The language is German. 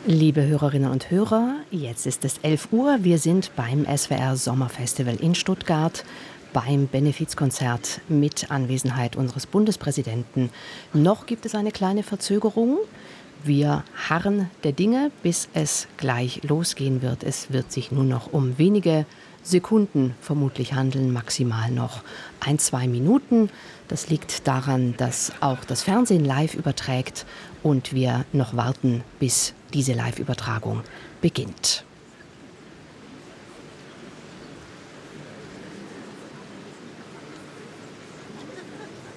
Liebe Hörerinnen und Hörer, jetzt ist es 11 Uhr. Wir sind beim SWR Sommerfestival in Stuttgart, beim Benefizkonzert mit Anwesenheit unseres Bundespräsidenten. Noch gibt es eine kleine Verzögerung. Wir harren der Dinge, bis es gleich losgehen wird. Es wird sich nur noch um wenige Sekunden vermutlich handeln, maximal noch 1-2 Minuten. Das liegt daran, dass auch das Fernsehen live überträgt und wir noch warten, bis diese Live-Übertragung beginnt.